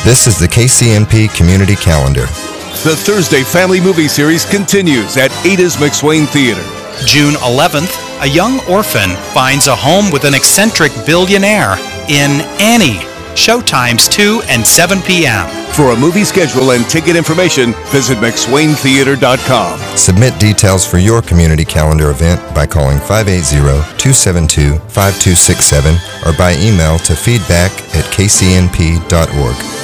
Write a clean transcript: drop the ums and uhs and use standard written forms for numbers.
This is the KCNP Community Calendar. The Thursday Family Movie Series continues at Ada's McSwain Theater. June 11th, a young orphan finds a home with an eccentric billionaire in Annie. Showtimes 2 and 7 p.m. For a movie schedule and ticket information, visit McSwainTheater.com. Submit details for your community calendar event by calling 580-272-5267 or by email to feedback@kcnp.org.